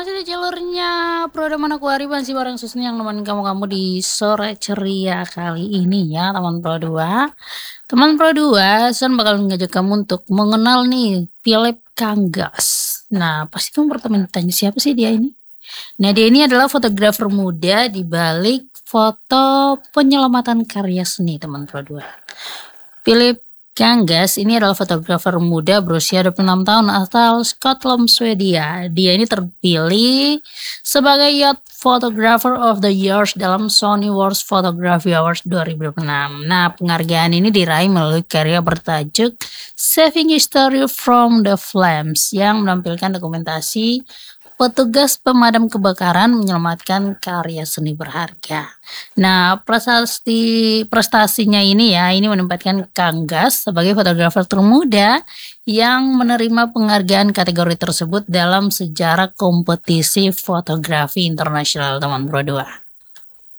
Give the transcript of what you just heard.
Masih di jalurnya Proda Manokwari masih bareng Susni yang nemenin kamu di sore ceria kali ini ya teman Pro 2. Teman Pro 2, Sun bakal ngajak kamu untuk mengenal nih Philip Kanggas. Nah, pasti kamu bertanya siapa sih dia ini? Nah, dia ini adalah fotografer muda di balik foto penyelamatan karya seni teman Pro 2. Philip Kanggas ini adalah fotografer muda berusia 26 tahun asal Scotland, Swedia. Dia ini terpilih sebagai Youth Photographer of the Year dalam Sony World Photography Awards 2026. Nah, penghargaan ini diraih melalui karya bertajuk Saving History from the Flames yang menampilkan dokumentasi petugas pemadam kebakaran menyelamatkan karya seni berharga. Nah, prestasinya ini menempatkan Kanggas sebagai fotografer termuda yang menerima penghargaan kategori tersebut dalam sejarah kompetisi fotografi internasional teman Pro 2.